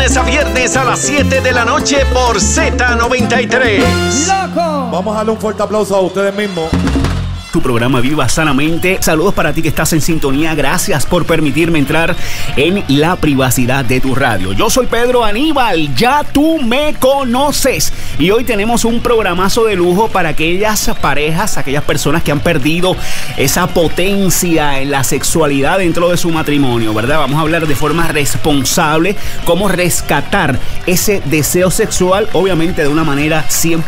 A viernes a las 7 de la noche por Z93. ¡Loco! Vamos a darle un fuerte aplauso a ustedes mismos. Tu programa Viva Sanamente. Saludos para ti que estás en sintonía. Gracias por permitirme entrar en la privacidad de tu radio. Yo soy Pedro Aníbal, ya tú me conoces. Y hoy tenemos un programazo de lujo para aquellas parejas, aquellas personas que han perdido esa potencia en la sexualidad dentro de su matrimonio, ¿verdad? Vamos a hablar de forma responsable cómo rescatar ese deseo sexual, obviamente de una manera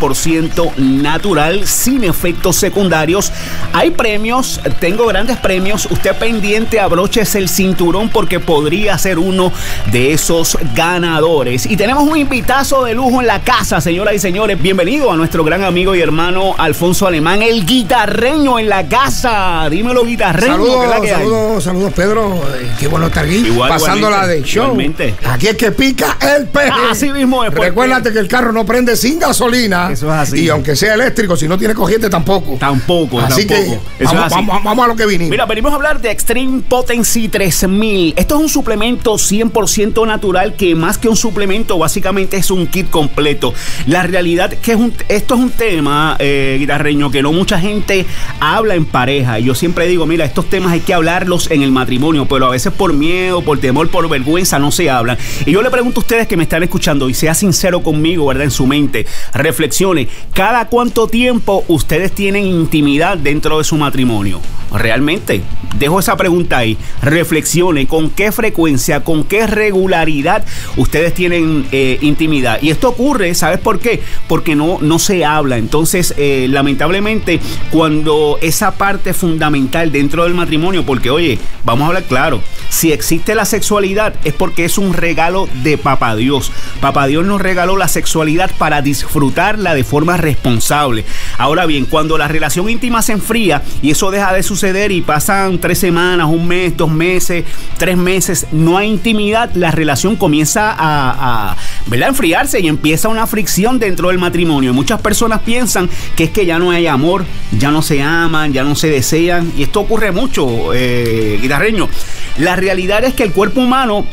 100% natural, sin efectos secundarios. Hay premios, tengo grandes premios. Usted pendiente, abróchese el cinturón porque podría ser uno de esos ganadores. Y tenemos un invitazo de lujo en la casa, señoras y señores. Bienvenido a nuestro gran amigo y hermano Alfonso Alemán, el guitarreño en la casa. Dímelo, guitarreño. Saludos, Pedro. Qué bueno estar aquí. Pasándola de show. Igualmente. Aquí es que pica el peje. Así mismo es. Recuérdate que el carro no prende sin gasolina. Eso es así. Y aunque sea eléctrico, si no tiene corriente, tampoco. Así que vamos a lo que vinimos. Mira, venimos a hablar de Extreme Potency 3000. Esto es un suplemento 100% natural que más que un suplemento básicamente es un kit completo. La realidad es que esto es un tema, guitarreño, que no mucha gente habla en pareja. Y yo siempre digo, mira, estos temas hay que hablarlos en el matrimonio, pero a veces por miedo, por temor, por vergüenza no se hablan. Y yo le pregunto a ustedes que me están escuchando y sea sincero conmigo, ¿verdad? En su mente, reflexione. ¿Cada cuánto tiempo ustedes tienen intimidad dentro de su matrimonio? Realmente, dejo esa pregunta ahí. Reflexione con qué frecuencia, con qué regularidad ustedes tienen intimidad. Y esto ocurre, ¿sabes por qué? Porque no se habla. Entonces, lamentablemente, cuando esa parte fundamental dentro del matrimonio, porque oye, vamos a hablar claro, si existe la sexualidad es porque es un regalo de Papá Dios. Papá Dios nos regaló la sexualidad para disfrutarla de forma responsable. Ahora bien, cuando la relación íntima se enfría y eso deja de suceder y pasan 3 semanas, 1 mes, 2 meses, 3 meses, no hay intimidad, la relación comienza a enfriarse y empieza una fricción dentro del matrimonio. Y muchas personas piensan que es que ya no hay amor, ya no se aman, ya no se desean, y esto ocurre mucho, guitarreño. La realidad es que el cuerpo humano,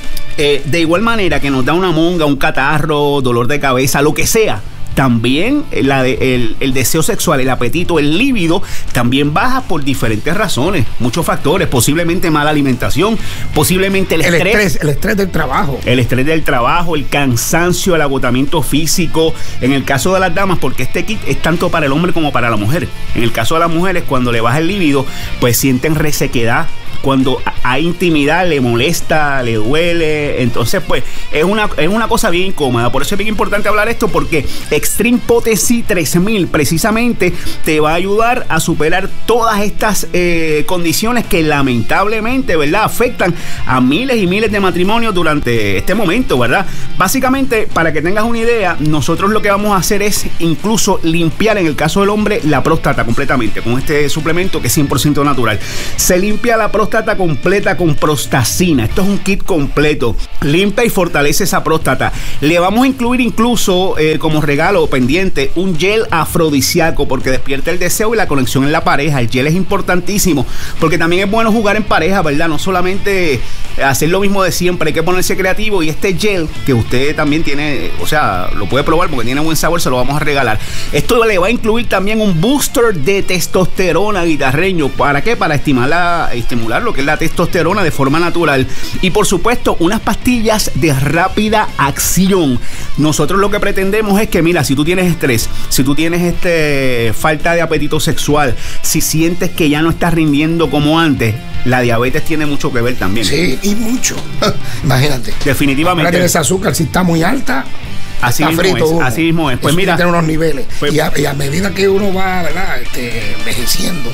de igual manera que nos da una monga, un catarro, dolor de cabeza, lo que sea, también el deseo sexual, el apetito, el líbido también baja por diferentes razones, muchos factores, posiblemente mala alimentación, posiblemente el estrés del trabajo. El estrés del trabajo, el cansancio, el agotamiento físico. En el caso de las damas, porque este kit es tanto para el hombre como para la mujer. En el caso de las mujeres, cuando le baja el líbido, pues sienten resequedad. Cuando hay intimidad le molesta, le duele, entonces pues es una cosa bien incómoda. Por eso es bien importante hablar esto, porque Extreme Potency 3000 precisamente te va a ayudar a superar todas estas condiciones que lamentablemente, ¿verdad?, afectan a miles y miles de matrimonios durante este momento, ¿verdad? Básicamente, para que tengas una idea, nosotros lo que vamos a hacer es incluso limpiar, en el caso del hombre, la próstata completamente con este suplemento que es 100% natural. Se limpia la próstata completa con prostacina. Esto es un kit completo. Limpia y fortalece esa próstata. Le vamos a incluir incluso como regalo pendiente un gel afrodisíaco porque despierta el deseo y la conexión en la pareja. El gel es importantísimo porque también es bueno jugar en pareja, ¿verdad? No solamente hacer lo mismo de siempre, hay que ponerse creativo, y este gel que usted también tiene, o sea, lo puede probar porque tiene buen sabor, se lo vamos a regalar. Esto le va a incluir también un booster de testosterona, guitarreño. ¿Para qué? Para estimular lo que es la testosterona de forma natural. Y por supuesto, unas pastillas de rápida acción. Nosotros lo que pretendemos es que, mira, si tú tienes estrés, si tú tienes falta de apetito sexual, si sientes que ya no estás rindiendo como antes, la diabetes tiene mucho que ver también. Sí, y mucho. Imagínate. Definitivamente. Ese azúcar, si está muy alta, así mismo es. Pues mira, tiene unos niveles. Pues, y a medida que uno va, ¿verdad?, envejeciendo,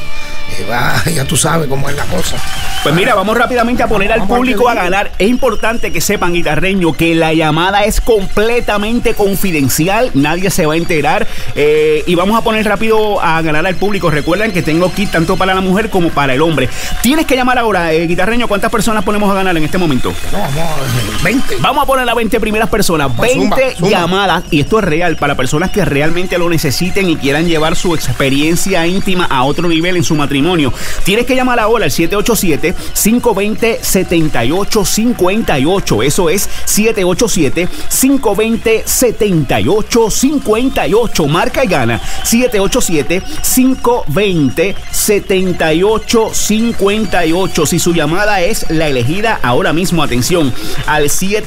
ya tú sabes cómo es la cosa. Pues mira, vamos rápidamente a poner al público a ganar. Es importante que sepan, guitarreño, que la llamada es completamente confidencial, nadie se va a enterar, y vamos a poner rápido a ganar al público. Recuerden que tengo kit tanto para la mujer como para el hombre. Tienes que llamar ahora, guitarreño. ¿Cuántas personas ponemos a ganar en este momento? No, vamos a 20. Vamos a poner a 20 primeras personas. 20 llamadas, y esto es real, para personas que realmente lo necesiten y quieran llevar su experiencia íntima a otro nivel en su matrimonio. matrimonio. Tienes que llamar ahora al 787-520-7858. Eso es 787-520-7858. Marca y gana. 787-520-7858. Si su llamada es la elegida ahora mismo, atención, al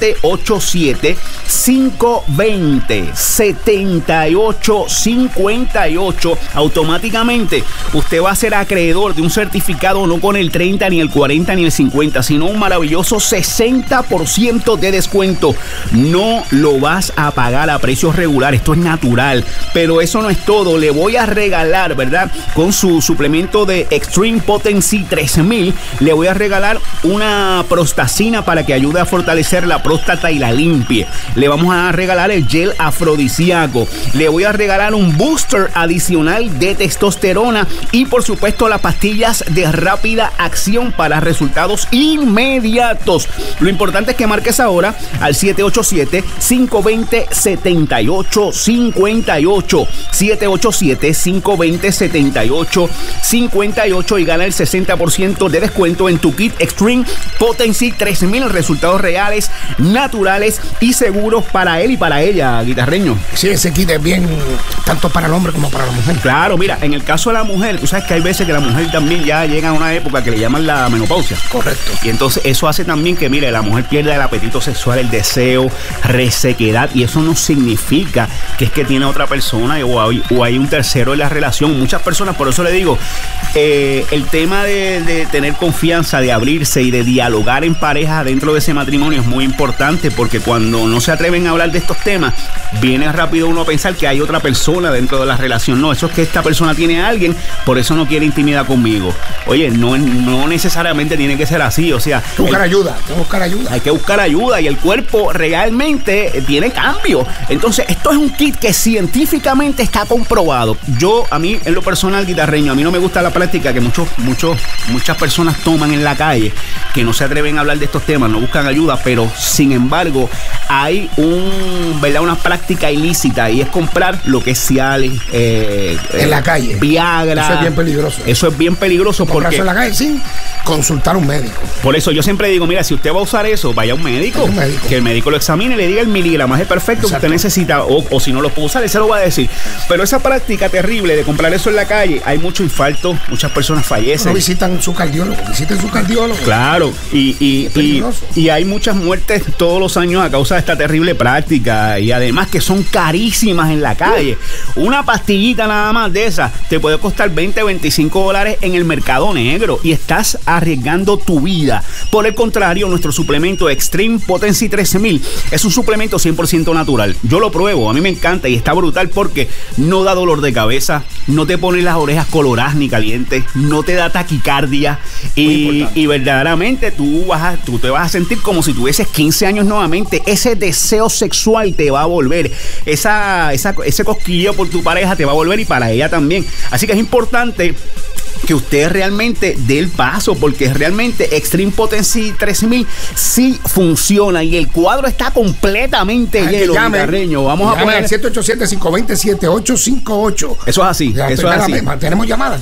787-520-7858, automáticamente usted va a ser acreedor de un certificado no con el 30, ni el 40, ni el 50, sino un maravilloso 60% de descuento. No lo vas a pagar a precios regulares, esto es natural, pero eso no es todo. Le voy a regalar, ¿verdad? Con su suplemento de Extreme Potency 3000, le voy a regalar una prostacina para que ayude a fortalecer la próstata y la limpie. Le vamos a regalar el gel afrodisíaco. Le voy a regalar un booster adicional de testosterona y por supuesto las pastillas de rápida acción para resultados inmediatos. Lo importante es que marques ahora al 787-520-7858. 787-520-7858 y gana el 60% de descuento en tu kit Extreme Potency 3000. Resultados reales, naturales y seguros para él y para ella, guitarreño. Sí, ese kit es bien tanto para el hombre como para la mujer. Claro, mira, en el caso de la mujer, tú sabes que hay veces que la mujer también ya llega a una época que le llaman la menopausia. Correcto. Y entonces eso hace también que, mire, la mujer pierda el apetito sexual, el deseo, resequedad, y eso no significa que es que tiene a otra persona o hay un tercero en la relación. Muchas personas, por eso le digo, el tema de tener confianza, de abrirse y de dialogar en pareja dentro de ese matrimonio es muy importante, porque cuando no se atreven a hablar de estos temas, viene rápido uno a pensar que hay otra persona dentro de la relación. No, eso es que esta persona tiene a alguien, por eso no quiere intimidad conmigo. Oye, no necesariamente tiene que ser así, o sea, hay que buscar ayuda, hay que buscar ayuda y el cuerpo realmente tiene cambio. Entonces, esto es un kit que científicamente está comprobado. A mí, en lo personal, guitarreño, a mí no me gusta la práctica que muchas personas toman en la calle, que no se atreven a hablar de estos temas, no buscan ayuda, pero sin embargo, hay una práctica ilícita, y es comprar lo que es Cialis, en la calle, Viagra. Eso es bien peligroso. Eso es bien peligroso porque en la calle sin consultar a un médico. Por eso yo siempre digo, mira, si usted va a usar eso, vaya a un médico. Que el médico lo examine y le diga el miligramaje perfecto que usted necesita, o si no lo puede usar, él se lo va a decir. Pero esa práctica terrible de comprar eso en la calle, hay mucho infarto, muchas personas fallecen. No visiten su cardiólogo. Claro, y hay muchas muertes todos los años a causa de esta terrible práctica, y además que son carísimas en la calle. Una pastillita nada más de esas te puede costar $20, $25 en el mercado negro, y estás arriesgando tu vida. Por el contrario, nuestro suplemento Extreme Potency 3000 es un suplemento 100% natural. Yo lo pruebo, a mí me encanta y está brutal porque no da dolor de cabeza, no te pone las orejas coloradas ni calientes, no te da taquicardia, y verdaderamente tú te vas a sentir como si tuvieses 15 años nuevamente. Ese deseo sexual te va a volver, ese cosquilleo por tu pareja te va a volver, y para ella también. Así que es importante que usted realmente dé el paso, porque realmente Extreme Potency 3000 sí funciona y el cuadro está completamente lleno. Vamos a poner al 787-520-7858. Eso es así. Tenemos llamadas.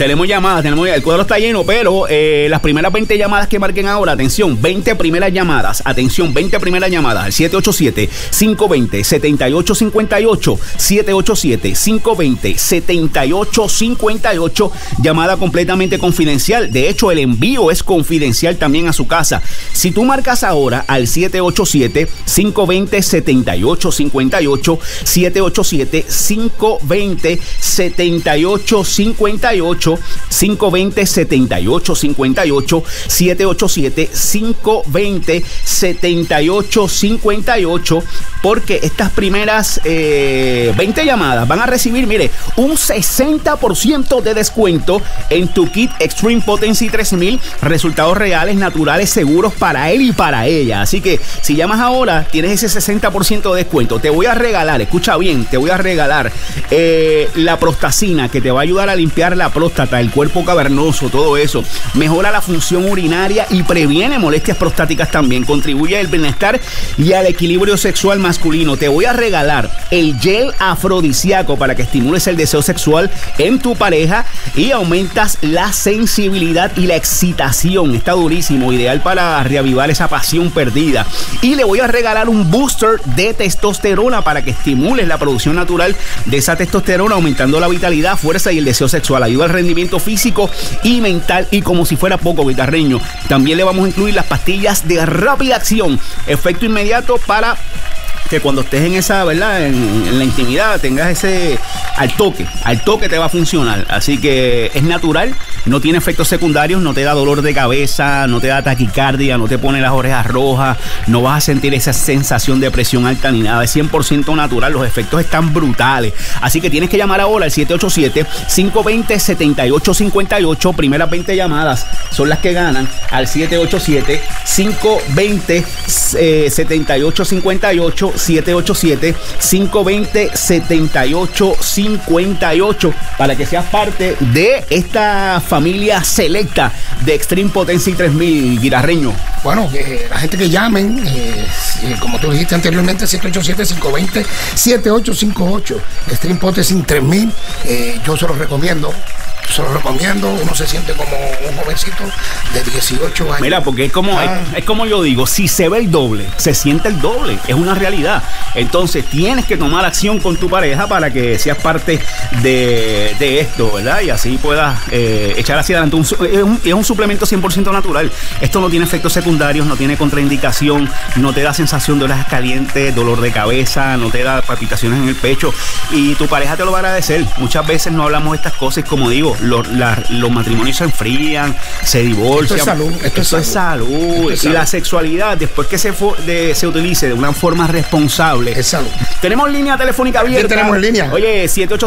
El cuadro está lleno, pero las primeras 20 llamadas que marquen ahora, atención, 20 primeras llamadas al 787-520-7858, 787-520-7858, llamada completamente confidencial. De hecho, el envío es confidencial también a su casa. Si tú marcas ahora al 787-520-7858, 787-520-7858, 520-7858, 787-520-7858, porque estas primeras 20 llamadas van a recibir, mire, un 60% de descuento en tu kit Extreme Potency 3000, resultados reales, naturales, seguros para él y para ella. Así que si llamas ahora, tienes ese 60% de descuento. Te voy a regalar, escucha bien, te voy a regalar la prostacina, que te va a ayudar a limpiar la próstata, el cuerpo cavernoso, todo eso. Mejora la función urinaria y previene molestias prostáticas también. Contribuye al bienestar y al equilibrio sexual más masculino, te voy a regalar el gel afrodisíaco para que estimules el deseo sexual en tu pareja y aumentas la sensibilidad y la excitación. Está durísimo, ideal para reavivar esa pasión perdida. Y le voy a regalar un booster de testosterona para que estimules la producción natural de esa testosterona, aumentando la vitalidad, fuerza y el deseo sexual. Ayuda al rendimiento físico y mental. Y como si fuera poco, guitarreño, también le vamos a incluir las pastillas de rápida acción, efecto inmediato para que cuando estés en esa, ¿verdad? En la intimidad tengas ese al toque te va a funcionar. Así que es natural, no tiene efectos secundarios, no te da dolor de cabeza, no te da taquicardia, no te pone las orejas rojas, no vas a sentir esa sensación de presión alta ni nada. Es 100% natural, los efectos están brutales. Así que tienes que llamar ahora al 787-520-7858. Primeras 20 llamadas son las que ganan al 787-520-7858. 787-520-7858 para que seas parte de esta familia selecta de Extreme Potency 3000, guitarreño. Bueno, la gente que llamen, como tú dijiste anteriormente, 787-520-7858, Extreme Potency 3000, yo se los recomiendo. Uno se siente como un jovencito de 18 años. Mira, porque es como yo digo, si se ve el doble, se siente el doble, es una realidad. Entonces tienes que tomar acción con tu pareja para que seas parte de esto, ¿verdad? Y así puedas echar hacia adelante. Es un suplemento 100% natural. Esto no tiene efectos secundarios, no tiene contraindicación, no te da sensación de orejas calientes, dolor de cabeza, no te da palpitaciones en el pecho, y tu pareja te lo va a agradecer. Muchas veces no hablamos de estas cosas, como digo, los matrimonios se enfrían, se divorcian. Esto es salud. Y la sexualidad, después que se utilice de una forma responsable, es salud. Tenemos línea telefónica abierta. ¿Qué tenemos en línea? Oye,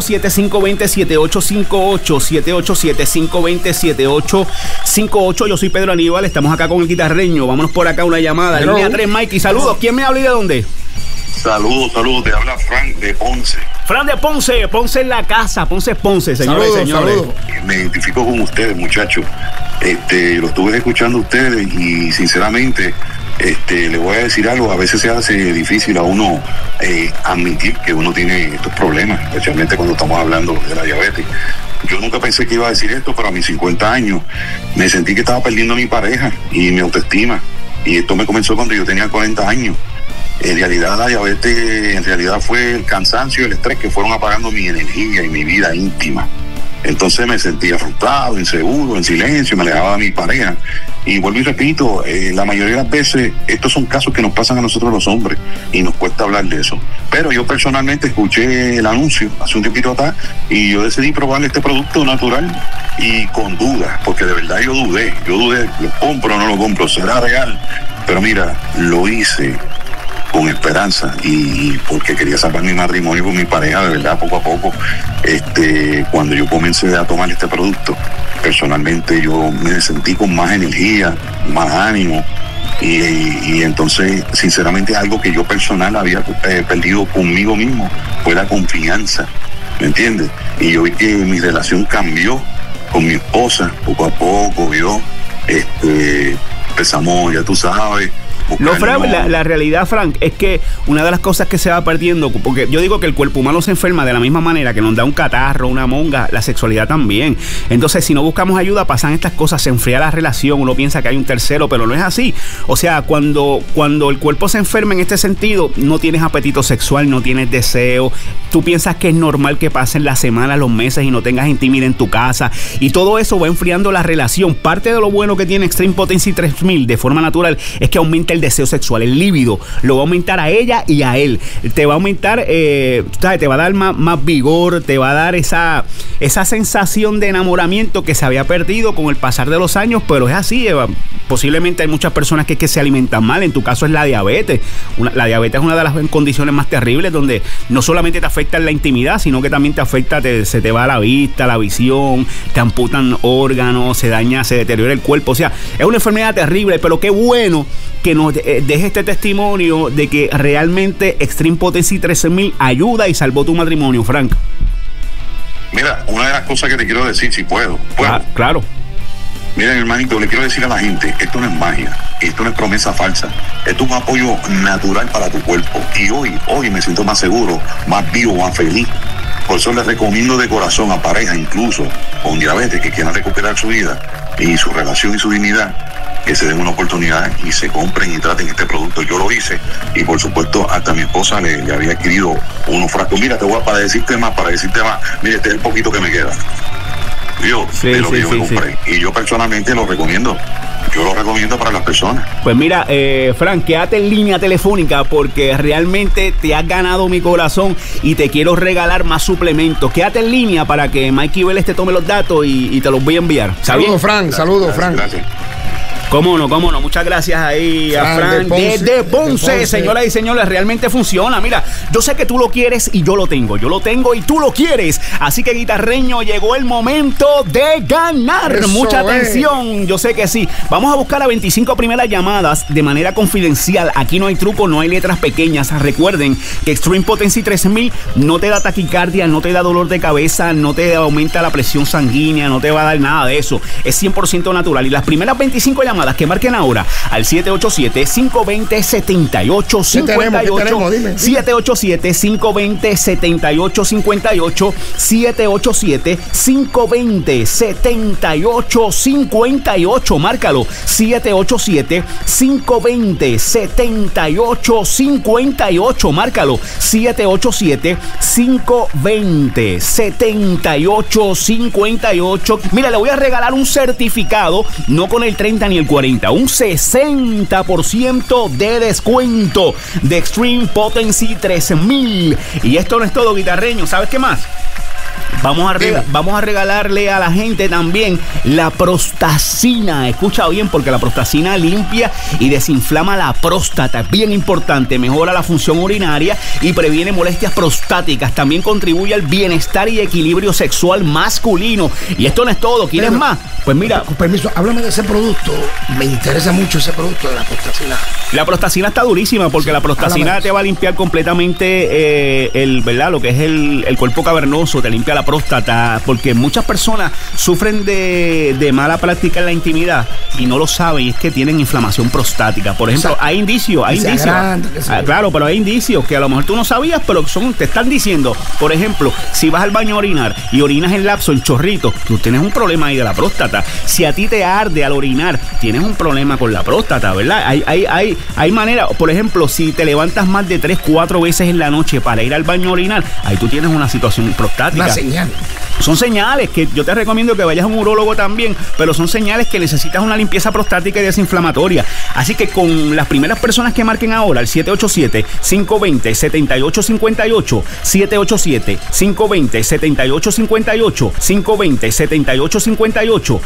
787-520-7858, 787-520-7858. Yo soy Pedro Aníbal, estamos acá con el guitarreño. Vámonos por acá una llamada. Hello. Línea 3, Mikey. Saludos. ¿Quién me habla y de dónde? Saludos, te habla Frank de Ponce. Fran de Ponce, Ponce en la casa, Ponce, señores y señores. Saludos. Me identifico con ustedes, muchachos. Lo estuve escuchando a ustedes y sinceramente, le voy a decir algo. A veces se hace difícil a uno admitir que uno tiene estos problemas, especialmente cuando estamos hablando de la diabetes. Yo nunca pensé que iba a decir esto, pero a mis 50 años me sentí que estaba perdiendo a mi pareja y mi autoestima. Y esto me comenzó cuando yo tenía 40 años. En realidad la diabetes fue el cansancio y el estrés que fueron apagando mi energía y mi vida íntima. Entonces me sentía frustrado, inseguro, en silencio, me alejaba de mi pareja. Y vuelvo y repito, la mayoría de las veces estos son casos que nos pasan a nosotros los hombres y nos cuesta hablar de eso. Pero yo personalmente escuché el anuncio hace un tiempito atrás y yo decidí probar este producto natural y con dudas, porque de verdad yo dudé, ¿lo compro o no lo compro? ¿Será real? Pero mira, lo hice con esperanza y porque quería salvar mi matrimonio con mi pareja, de verdad, poco a poco. Cuando yo comencé a tomar este producto, personalmente yo me sentí con más energía, más ánimo y entonces, sinceramente, algo que yo personal había perdido conmigo mismo fue la confianza, ¿me entiendes? Y yo vi que mi relación cambió con mi esposa, poco a poco, empezamos, ya tú sabes. No, Frank, la realidad, Frank, es que una de las cosas que se va perdiendo, porque yo digo que el cuerpo humano se enferma de la misma manera que nos da un catarro, una monga, la sexualidad también. Entonces, si no buscamos ayuda, pasan estas cosas, se enfría la relación, uno piensa que hay un tercero, pero no es así. O sea, cuando el cuerpo se enferma en este sentido, no tienes apetito sexual, no tienes deseo, tú piensas que es normal que pasen las semanas, los meses y no tengas intimidad en tu casa, y todo eso va enfriando la relación. Parte de lo bueno que tiene Extreme Potency 3000 de forma natural es que aumenta el deseo sexual, el líbido, lo va a aumentar a ella y a él. Te va a aumentar, te va a dar más vigor, te va a dar esa sensación de enamoramiento que se había perdido con el pasar de los años, pero es así. Posiblemente hay muchas personas que se alimentan mal, en tu caso es la diabetes. La diabetes es una de las condiciones más terribles donde no solamente te afecta en la intimidad, sino que también te afecta, se te va la vista, la visión, te amputan órganos, se deteriora el cuerpo. O sea, es una enfermedad terrible, pero qué bueno que nos deje este testimonio de que realmente Extreme Potency 3000 ayuda y salvó tu matrimonio, Frank. Mira, una de las cosas que te quiero decir, si puedo. Claro. Miren, hermanito, le quiero decir a la gente, esto no es magia, esto no es promesa falsa, esto es un apoyo natural para tu cuerpo. Y hoy me siento más seguro, más vivo, más feliz. Por eso les recomiendo de corazón a parejas, incluso con diabetes, que quieran recuperar su vida y su relación y su dignidad, que se den una oportunidad y se compren y traten este producto. Yo lo hice y por supuesto hasta mi esposa le había adquirido unos frascos. Mira, te voy para decirte más, mire, este es el poquito que me queda. Yo, de lo que yo me compré. Y yo personalmente lo recomiendo. Yo lo recomiendo para las personas. Pues mira, Frank, quédate en línea telefónica porque realmente te has ganado mi corazón y te quiero regalar más suplementos. Quédate en línea para que Mikey Vélez te tome los datos y te los voy a enviar. Saludos, Frank. Saludos, Frank. Gracias. Cómo no. Muchas gracias ahí a Frank de Ponce. Señoras y señores, realmente funciona. Mira, yo sé que tú lo quieres y yo lo tengo. Yo lo tengo y tú lo quieres. Así que, guitarreño, llegó el momento de ganar. Eso mucha atención. Yo sé que sí. Vamos a buscar a 25 primeras llamadas de manera confidencial. Aquí no hay truco, no hay letras pequeñas. Recuerden que Extreme Potency 3000 no te da taquicardia, no te da dolor de cabeza, no te aumenta la presión sanguínea, no te va a dar nada de eso. Es 100% natural. Y las primeras 25 llamadas que marquen ahora al 787-520-7858, 787-520-7858, 787-520-7858, márcalo, 787-520-7858, márcalo, 787-520-7858. Mira, le voy a regalar un certificado, no con el 30 ni el 40, un 60% de descuento de Extreme Potency 3000. Y esto no es todo, guitarreño. ¿Sabes qué más? Vamos a regalarle a la gente también la prostacina. Escucha bien, porque la prostacina limpia y desinflama la próstata. Es bien importante. Mejora la función urinaria y previene molestias prostáticas. También contribuye al bienestar y equilibrio sexual masculino. Y esto no es todo. ¿Quieres más? Pues mira, con permiso, háblame de ese producto. Me interesa mucho ese producto de la prostacina. La prostacina está durísima porque la prostacina te va a limpiar completamente ¿verdad? Lo que es el cuerpo cavernoso. Te limpia la próstata, porque muchas personas sufren de mala práctica en la intimidad y no lo saben, y es que tienen inflamación prostática. Por ejemplo, hay indicios. Claro, pero hay indicios que a lo mejor tú no sabías, pero te están diciendo. Por ejemplo, si vas al baño a orinar y orinas en lapso, en chorrito, tú tienes un problema ahí de la próstata. Si a ti te arde al orinar, tienes un problema con la próstata, ¿verdad? Hay manera, por ejemplo, si te levantas más de 3-4 veces en la noche para ir al baño a orinar, ahí tú tienes una situación prostática. Una señal. Son señales que yo te recomiendo que vayas a un urólogo también, pero son señales que necesitas una limpieza prostática y desinflamatoria. Así que con las primeras personas que marquen ahora al 787-520-7858, 787-520-7858, 520-7858,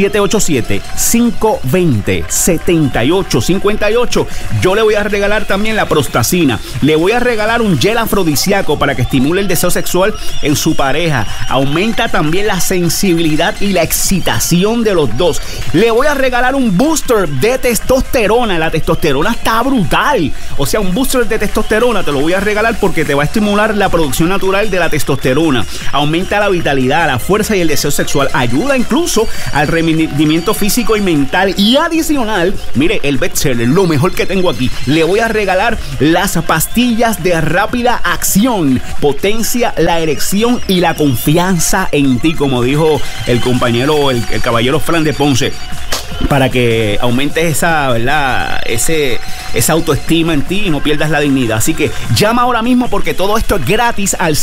787-520-7858. Yo le voy a regalar también la prostacina. Le voy a regalar un gel afrodisíaco para que estimule el deseo sexual en su pareja. Aumenta también la sensibilidad y la excitación de los dos. Le voy a regalar un booster de testosterona. La testosterona está brutal. O sea, un booster de testosterona te lo voy a regalar porque te va a estimular la producción natural de la testosterona. Aumenta la vitalidad, la fuerza y el deseo sexual. Ayuda incluso al rendimiento físico y mental. Y adicional, mire, el bestseller, lo mejor que tengo aquí. Le voy a regalar las pastillas de rápida acción. Potencia la erección y la confianza en ti, como dijo el compañero, el caballero Fran de Ponce, para que aumentes esa, ¿verdad? Esa autoestima en ti y no pierdas la dignidad. Así que llama ahora mismo porque todo esto es gratis al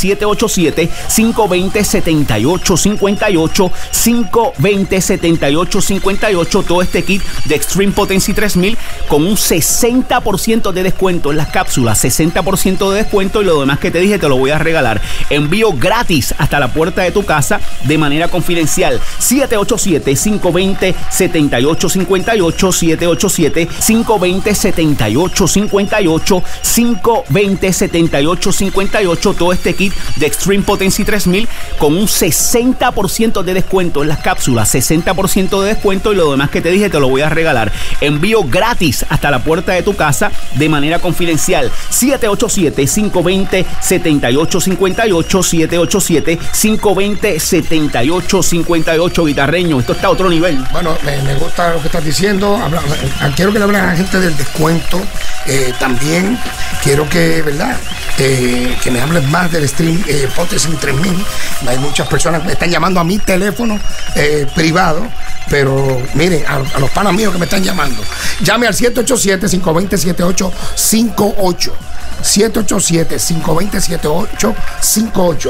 787-520-7858, 520-7858. Todo este kit de Extreme Potency 3000 con un 60% de descuento en las cápsulas, 60% de descuento, y lo demás que te dije te lo voy a regalar. Envío gratis hasta la puerta de tu casa de manera confidencial. 787-520-7858, 787-520-7858. 520-7858, 520-7858. Todo este kit de Extreme Potency 3000 con un 60% de descuento en las cápsulas, 60% de descuento, y lo demás que te dije te lo voy a regalar. Envío gratis hasta la puerta de tu casa de manera confidencial. 787-520-7858, 787-520-7858. Guitarreño, esto está a otro nivel. Bueno, me gusta lo que estás diciendo. Quiero que le hablen a la gente del descuento. También quiero que, ¿verdad? Que me hablen más del Extreme Potency 3000. Hay muchas personas que me están llamando a mi teléfono privado, pero miren, a los panas míos que me están llamando, llame al 787-520-7858. 787-520-7858.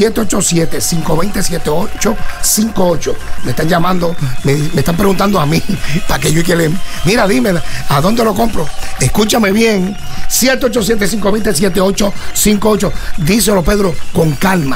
787-520-7858. Me están llamando, me están preguntando a mí para que yo que le... Mira, dime, ¿a dónde lo compro? Escúchame bien. 787-520-7858. Díselo, Pedro, con calma.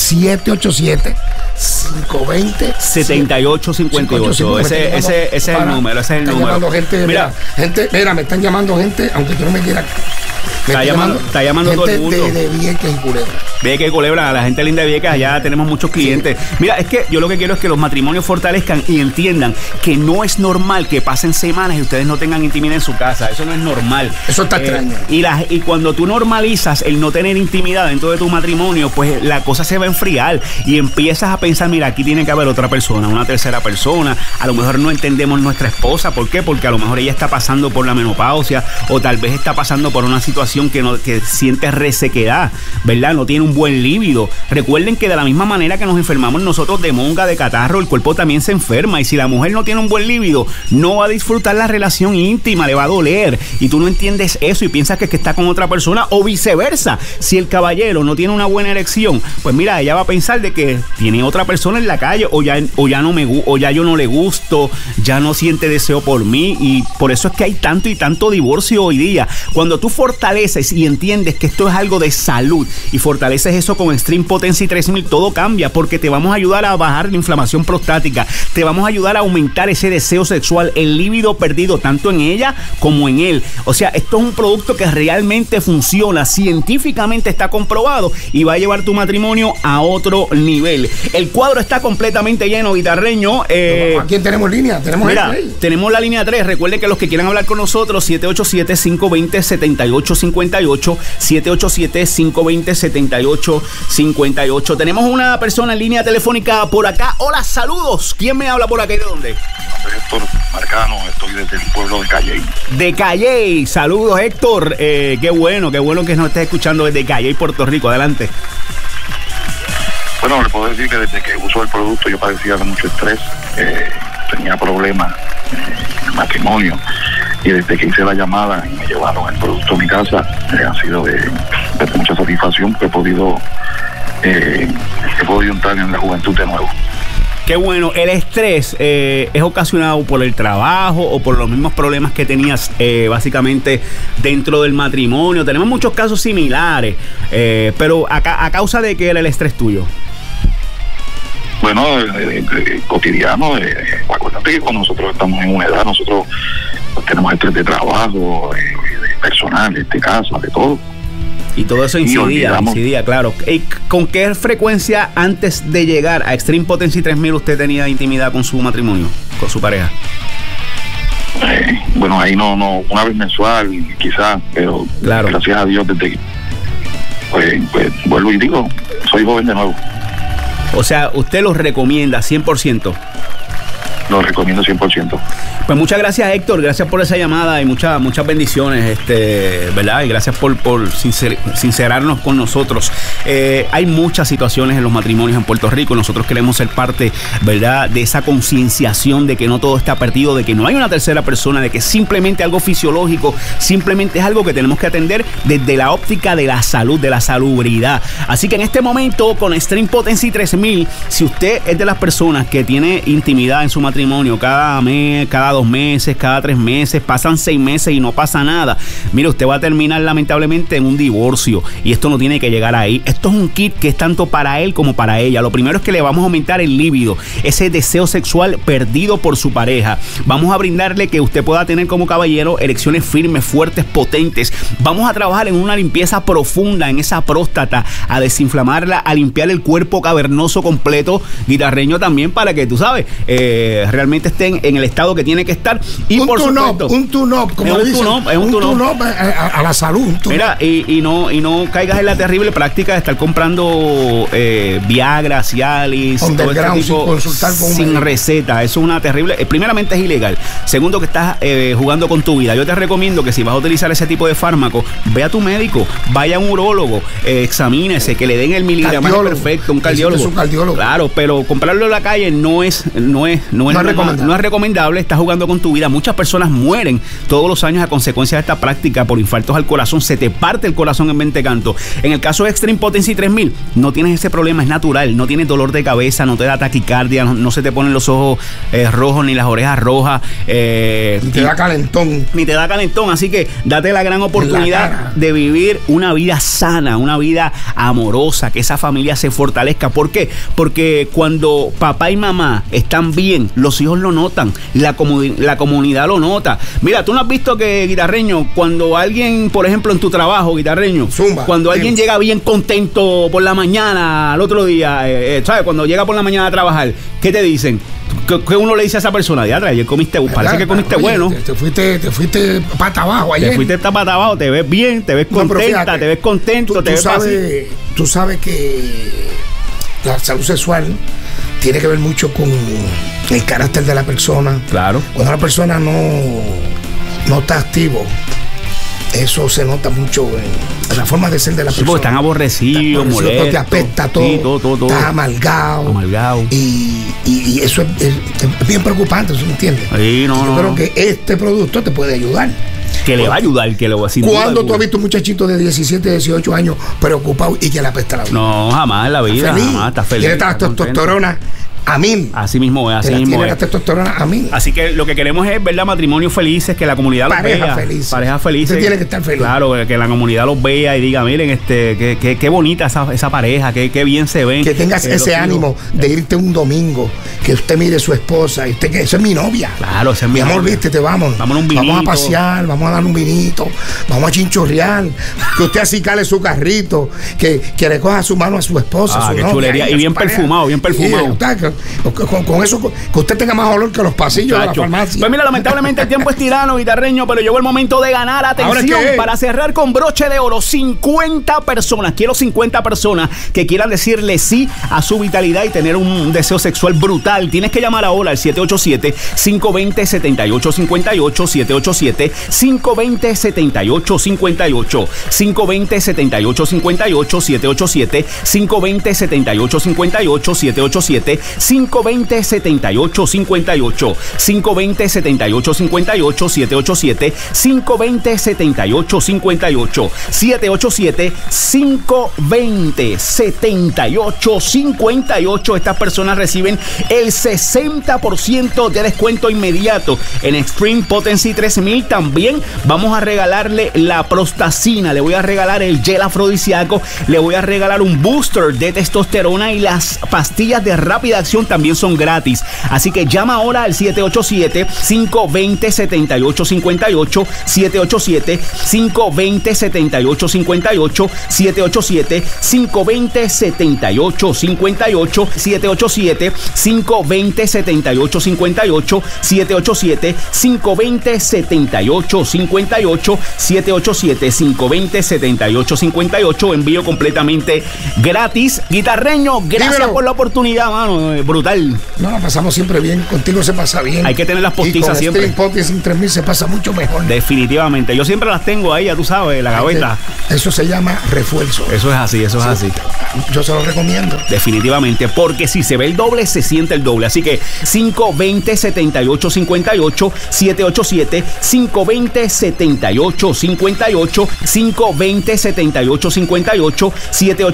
787-520-7858. Ese es el número. Ese es el número. Gente, mira, me están llamando gente, aunque tú no me quieras. Está llamando todo el mundo. De Vieques y Culebra. Vieques y Culebra, la gente linda de Vieques, allá tenemos muchos clientes. Sí. Mira, es que yo lo que quiero es que los matrimonios fortalezcan y entiendan que no es normal que pasen semanas y ustedes no tengan intimidad en su casa. Eso no es normal. Eso está extraño. Y cuando tú normalizas el no tener intimidad dentro de tu matrimonio, pues la cosa se va a enfriar y empiezas a pensar, mira, aquí tiene que haber otra persona, una tercera persona. A lo mejor no entendemos nuestra esposa. ¿Por qué? Porque a lo mejor ella está pasando por la menopausia o tal vez está pasando por una situación que siente resequedad, ¿verdad? No tiene un buen líbido. Recuerden que de la misma manera que nos enfermamos nosotros de monga, de catarro, el cuerpo también se enferma, y si la mujer no tiene un buen líbido, no va a disfrutar la relación íntima, le va a doler, y tú no entiendes eso y piensas que está con otra persona, o viceversa. Si el caballero no tiene una buena erección, pues mira, ella va a pensar de que tiene otra persona en la calle, o ya yo no le gusto, ya no siente deseo por mí, y por eso es que hay tanto y tanto divorcio hoy día. Cuando tú fortaleces y entiendes que esto es algo de salud y fortaleces eso con Extreme Potency 3000, todo cambia, porque te vamos a ayudar a bajar la inflamación prostática, te vamos a ayudar a aumentar ese deseo sexual, el líbido perdido tanto en ella como en él. O sea, esto es un producto que realmente funciona, científicamente está comprobado, y va a llevar tu matrimonio a otro nivel. El cuadro está completamente lleno, guitarreño. ¿A quién tenemos línea? Tenemos la línea 3. Recuerden que los que quieran hablar con nosotros, 787-520-7858, 787-520-7858. Tenemos una persona en línea telefónica por acá. Hola, saludos. ¿Quién me habla por acá y de dónde? Héctor Marcano, estoy desde el pueblo de Calley. De Calley, saludos, Héctor. Qué bueno que nos estés escuchando desde Calley, Puerto Rico. Adelante. Bueno, le puedo decir que desde que uso el producto yo padecía de mucho estrés, tenía problemas en el matrimonio, y desde que hice la llamada y me llevaron el producto a mi casa, ha sido de mucha satisfacción, que he podido entrar en la juventud de nuevo. Qué bueno. ¿El estrés es ocasionado por el trabajo o por los mismos problemas que tenías básicamente dentro del matrimonio? Tenemos muchos casos similares, pero ¿a causa de qué era el estrés tuyo? Bueno, cotidiano. Acuérdate que cuando nosotros estamos en una edad, nosotros tenemos estrés de trabajo, personal, de casa, de todo. Y todo eso incidía, claro. ¿Con qué frecuencia antes de llegar a Extreme Potency 3000 usted tenía intimidad con su matrimonio, con su pareja? Bueno, ahí no, una vez mensual quizás, pero claro, gracias a Dios desde pues vuelvo y digo, soy joven de nuevo. O sea, usted los recomienda 100%. Lo recomiendo 100%. Pues muchas gracias, Héctor, gracias por esa llamada y muchas bendiciones, ¿verdad? Y gracias por sincerarnos con nosotros. Hay muchas situaciones en los matrimonios en Puerto Rico. Nosotros queremos ser parte, ¿verdad?, de esa concienciación de que no todo está perdido, de que no hay una tercera persona, de que simplemente algo fisiológico, simplemente es algo que tenemos que atender desde la óptica de la salud, de la salubridad. Así que en este momento, con Extreme Potency 3000, si usted es de las personas que tiene intimidad en su matrimonio, matrimonio cada mes, cada 2 meses, cada 3 meses, pasan 6 meses y no pasa nada. Mire, usted va a terminar lamentablemente en un divorcio y esto no tiene que llegar ahí. Esto es un kit que es tanto para él como para ella. Lo primero es que le vamos a aumentar el líbido, ese deseo sexual perdido por su pareja. Vamos a brindarle que usted pueda tener como caballero erecciones firmes, fuertes, potentes. Vamos a trabajar en una limpieza profunda en esa próstata, a desinflamarla, a limpiar el cuerpo cavernoso completo, guitarreño también, para que tú sabes, realmente estén en el estado que tiene que estar. Y un por supuesto, un tune-up, como le dicen, un tune-up a la salud. Mira, y no caigas en la terrible práctica de estar comprando Viagra, Cialis, todo este tipo, sin consultar con un sin médico. receta. Eso es una terrible. Primeramente es ilegal. Segundo, que estás jugando con tu vida. Yo te recomiendo que si vas a utilizar ese tipo de fármaco, ve a tu médico, vaya a un urólogo, examínese, que le den el miligramaje perfecto, un cardiólogo. Es un cardiólogo. Claro, pero comprarlo en la calle no es recomendable. Estás jugando con tu vida. Muchas personas mueren todos los años a consecuencia de esta práctica por infartos al corazón. Se te parte el corazón en 20 cantos. En el caso de Extreme Potency 3000, no tienes ese problema, es natural. No tienes dolor de cabeza, no te da taquicardia, no se te ponen los ojos rojos ni las orejas rojas. Ni te da calentón. Ni te da calentón. Así que date la gran oportunidad de vivir una vida sana, una vida amorosa, que esa familia se fortalezca. ¿Por qué? Porque cuando papá y mamá están bien, los hijos lo notan, la comunidad lo nota. Mira, tú no has visto que, guitarreño, cuando alguien, por ejemplo, en tu trabajo, guitarreño, cuando alguien llega bien contento por la mañana, al otro día, ¿sabes? Cuando llega por la mañana a trabajar, ¿qué te dicen? ¿Qué uno le dice a esa persona? Diatra, ayer comiste, parece que comiste bueno. Te fuiste pata abajo ayer. Te fuiste pata abajo, te ves bien, te ves contenta, fíjate, te ves contento, te ves así. Tú sabes que la salud sexual tiene que ver mucho con el carácter de la persona. Claro. Cuando una persona no está activo, eso se nota mucho en la forma de ser de la persona. Porque están aborrecidos, molestos. Te apesta todo. Sí, todo. Estás amargado. Y eso es bien preocupante, ¿sí me entiendes? Sí, yo creo que este producto te puede ayudar. Que le va a ayudar, que lo va a decir. ¿Cuándo tú has visto un muchachito de 17, 18 años preocupado y que le apesta la vida? No, jamás en la vida. Jamás está feliz. Tiene la testosterona a 1000. Así mismo es, así mismo es. La testosterona a 1000. Así que lo que queremos es ver matrimonios felices, que la comunidad los vea. Parejas felices. Usted tiene que estar feliz. Claro, que la comunidad los vea y diga, miren, qué bonita esa pareja, qué bien se ven. Que tengas ese ánimo de irte un domingo, que usted mire a su esposa y usted que esa es mi novia. Claro, esa es mi amor, novia. vístete, vamos. Vamos a un vinito. Vamos a pasear, vamos a dar un vinito, vamos a chinchorrear, que usted así cale su carrito, que le coja su mano a su esposa. Qué chulería. Y bien perfumado, bien perfumado. Con eso, que usted tenga más olor que los pasillos de la farmacia. Pues mira, lamentablemente el tiempo es tirano, guitarreño, pero llegó el momento de ganar. Atención, para cerrar con broche de oro, 50 personas. Quiero 50 personas que quieran decirle sí a su vitalidad y tener un deseo sexual brutal. Tienes que llamar ahora al 787-520-7858, 787-520-7858, 520-7858, 787-520-7858, 787-520-7858, 520-7858, 787-520-7858, 787-520-7858. Estas personas reciben el 60% de descuento inmediato en Extreme Potency 3000. También vamos a regalarle la prostacina, le voy a regalar el gel afrodisíaco, le voy a regalar un booster de testosterona y las pastillas de rápida acción también son gratis. Así que llama ahora al 787-520-7858, 787-520-7858, 787-520-7858, 787-520-7858, 787-520-7858, 787-520-7858. Envío completamente gratis. Guitarreño, gracias por la oportunidad, mano. Brutal. No, la pasamos siempre bien. Contigo se pasa bien. Hay que tener las postizas siempre. Extreme Potency 3000 se pasa mucho mejor. Definitivamente. Yo siempre las tengo ahí, ya tú sabes, la gaveta. Eso se llama refuerzo. Eso es así, eso es así. Yo se lo recomiendo. Definitivamente, porque si se ve el doble, se siente el doble. Así que 520-7858, 787-520-7858, 520-7858, 787